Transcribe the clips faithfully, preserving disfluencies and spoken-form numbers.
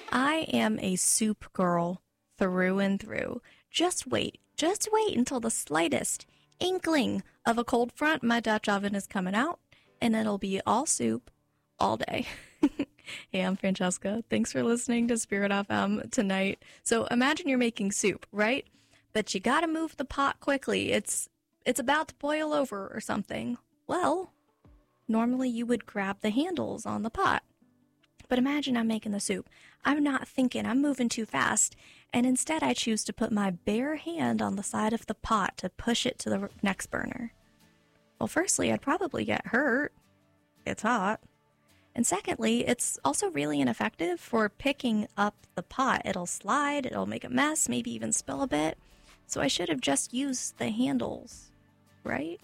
I am a soup girl through and through. Just wait. Just wait until the slightest inkling of a cold front, my Dutch oven is coming out, and it'll be all soup all day. Hey, I'm Francesca. Thanks for listening to Spirit F M tonight. So imagine you're making soup, right? But you gotta move the pot quickly. It's it's about to boil over or something. Well, normally you would grab the handles on the pot. But imagine I'm making the soup. I'm not thinking, I'm moving too fast, and instead I choose to put my bare hand on the side of the pot to push it to the next burner. Well, firstly, I'd probably get hurt. It's hot. And secondly, it's also really ineffective for picking up the pot. It'll slide, it'll make a mess, maybe even spill a bit. So I should have just used the handles, right?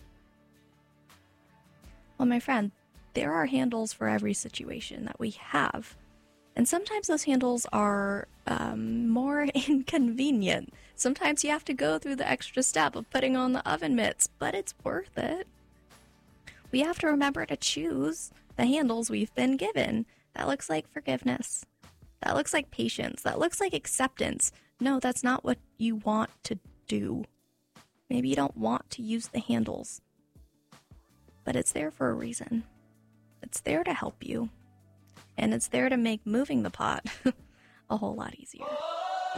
Well, my friend, there are handles for every situation that we have. And sometimes those handles are um, more inconvenient. Sometimes you have to go through the extra step of putting on the oven mitts, but it's worth it. We have to remember to choose the handles we've been given. That looks like forgiveness. That looks like patience. That looks like acceptance. No, that's not what you want to do. Maybe you don't want to use the handles, but it's there for a reason. It's there to help you, and it's there to make moving the pot a whole lot easier.